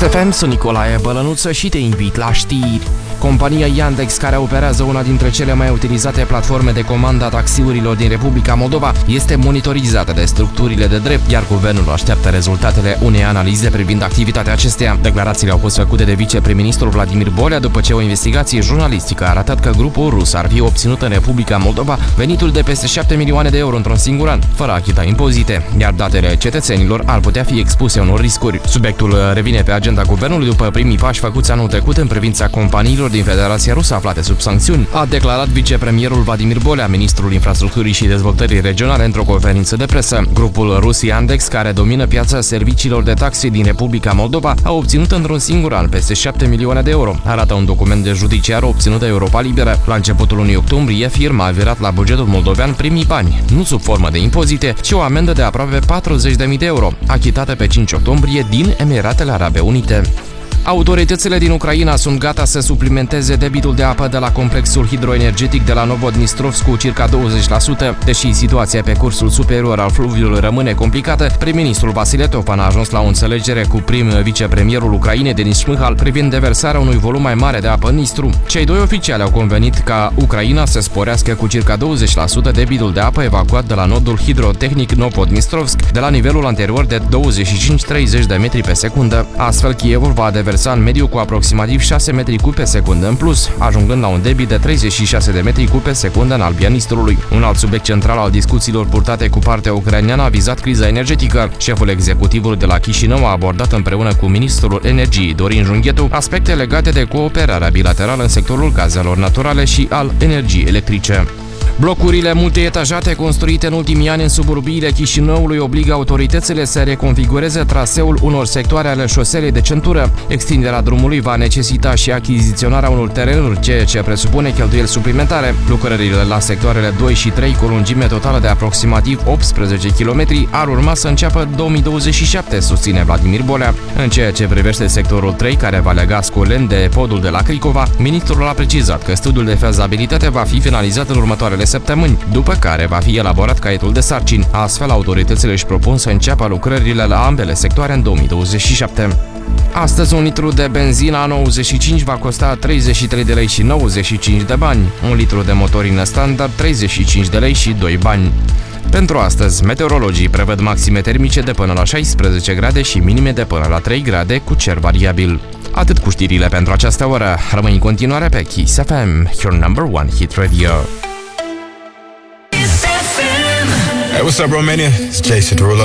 Kiss FM, sunt Nicolae Bălănuță și te invit la știri. Compania Yandex, care operează una dintre cele mai utilizate platforme de comandă a taxiurilor din Republica Moldova, este monitorizată de structurile de drept, iar guvernul așteaptă rezultatele unei analize privind activitatea acesteia. Declarațiile au fost făcute de viceprim-ministrul Vladimir Bolea după ce o investigație jurnalistică a arătat că grupul rus ar fi obținut în Republica Moldova venitul de peste 7 milioane de euro într-un singur an, fără a achita impozite, iar datele cetățenilor ar putea fi expuse unor riscuri. Subiectul revine pe agenda guvernului după primii pași făcuți anul trecut în privința companiilor din Federația Rusă aflate sub sancțiuni, a declarat vicepremierul Vladimir Bolea, ministrul infrastructurii și dezvoltării regionale, într-o conferință de presă. Grupul rus Yandex, care domină piața serviciilor de taxi din Republica Moldova, a obținut într-un singur an peste 7 milioane de euro, arată un document de judiciar obținut de Europa Liberă. La începutul lunii octombrie, firma a virat la bugetul moldovean primii bani, nu sub formă de impozite, ci o amendă de aproape 40.000 de euro, achitată pe 5 octombrie din Emiratele Arabe Unite. Autoritățile din Ucraina sunt gata să suplimenteze debitul de apă de la complexul hidroenergetic de la Novodnistrovsk cu circa 20%. Deși situația pe cursul superior al fluviului rămâne complicată, prim-ministrul Vasile Topan a ajuns la o înțelegere cu vicepremierul Ucrainei, Denis Shmyhal, privind deversarea unui volum mai mare de apă în Nistru. Cei doi oficiali au convenit ca Ucraina să sporească cu circa 20% debitul de apă evacuat de la nodul hidrotehnic Novodnistrovsk de la nivelul anterior de 25-30 de metri pe secundă. Astfel, Kievul va deversa în mediu cu aproximativ 6 metri cub pe secundă în plus, ajungând la un debit de 36 de metri cub pe secundă în albia Nistrului. Un alt subiect central al discuțiilor purtate cu partea ucraineană a vizat criza energetică. Șeful executivului de la Chișinău a abordat împreună cu ministrul energiei Dorin Junghetu aspecte legate de cooperarea bilaterală în sectorul gazelor naturale și al energiei electrice. Blocurile multietajate construite în ultimii ani în suburbiile Chișinăului obligă autoritățile să reconfigureze traseul unor sectoare ale șoselei de centură. Extinderea drumului va necesita și achiziționarea unor terenuri, ceea ce presupune cheltuieli suplimentare. Lucrările la sectoarele 2 și 3, cu lungime totală de aproximativ 18 km, ar urma să înceapă 2027, susține Vladimir Bolea. În ceea ce privește sectorul 3, care va lega Scolen de podul de la Cricova, ministrul a precizat că studiul de fezabilitate va fi finalizat în următoarele săptămâni, după care va fi elaborat caietul de sarcini. Astfel, autoritățile își propun să înceapă lucrările la ambele sectoare în 2027. Astăzi, un litru de benzină A95 va costa 33 de lei și 95 de bani, un litru de motorină standard 35 de lei și 2 bani. Pentru astăzi, meteorologii prevăd maxime termice de până la 16 grade și minime de până la 3 grade cu cer variabil. Atât cu știrile pentru această oră. Rămâi în continuare pe Kiss FM, your number one hit radio. Hey, what's up, Romania? It's Jason Derulo.